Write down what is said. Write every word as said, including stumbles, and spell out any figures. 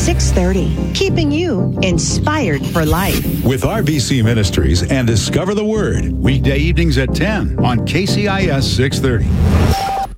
six thirty, keeping you inspired for life. With R B C Ministries and Discover the Word, weekday evenings at ten on K C I S six thirty.